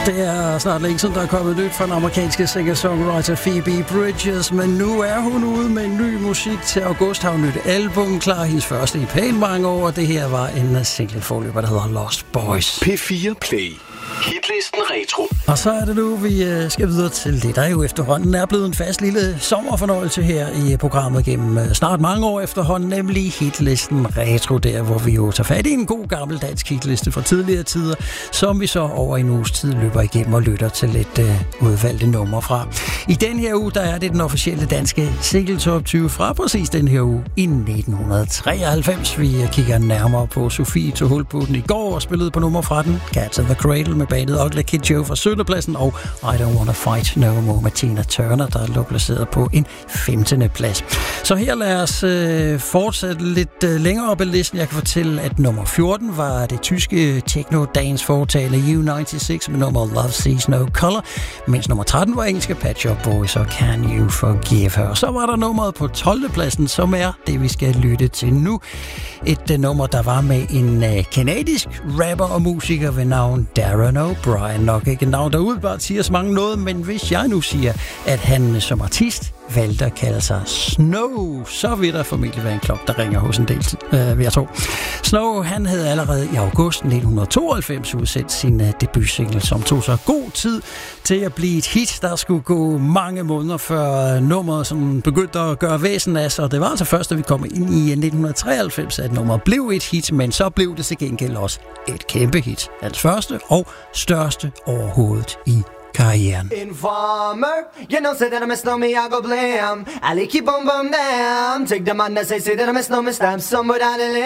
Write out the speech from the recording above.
Det er snart længe siden, der er kommet nyt fra den amerikanske singer-songwriter Phoebe Bridgers, men nu er hun ude med ny musik. Til august har hun nyt album klar, hendes første i pænt mange år, og det her var en single-forløber, der hedder Lost Boys. P4 Play. Hitlisten Retro. Og så er det nu, vi skal videre til det, der jo efterhånden er blevet en fast lille sommerfornøjelse her i programmet gennem snart mange år efterhånden, nemlig Hitlisten Retro, der hvor vi jo tager fat i en god gammel dansk hitliste fra tidligere tider, som vi så over en uges tid løber igennem og lytter til lidt udvalgte numre fra. I den her uge, der er det den officielle danske single top 20 fra præcis den her uge i 1993. Vi kigger nærmere på Sofie tog hul på den i går og spillede på nummer fra den, Cats of the Cradle med bandet Ugly Kid Joe fra 17. pladsen, og I Don't Wanna Fight No More med Tina Turner, der lå placeret på en 15. plads. Så her lad os fortsætte lidt længere op i listen. Jeg kan fortælle, at nummer 14 var det tyske techno-dance foretagende U96 med nummeret Love Sees No Color, mens nummer 13 var engelske Pet Shop Boys og Can You Forgive Her. Så var der nummeret på 12. pladsen, som er det, vi skal lytte til nu. Et nummer, der var med en kanadisk rapper og musiker ved navn Darren O'Brien. Nok ikke et navn, der udebart siger så mange noget, men hvis jeg nu siger, at han som artist valgte at kalde sig Snow, så vil der formentlig være en klok, der ringer hos en del, vil jeg tro. Snow, han havde allerede i august 1992 udsendt sin debutsingle, som tog så god tid til at blive et hit. Der skulle gå mange måneder før nummeret som begyndte at gøre væsen af sig, og det var altså først, da vi kom ind i 1993, at nummeret blev et hit, men så blev det til gengæld også et kæmpe hit. Hans første og største overhovedet i karrieren. Informer, you know, say that I'm a snowman, I go blam. I like keep on bum damn. Take the man that say that I'm a snowman, stamp somewhere down the lane.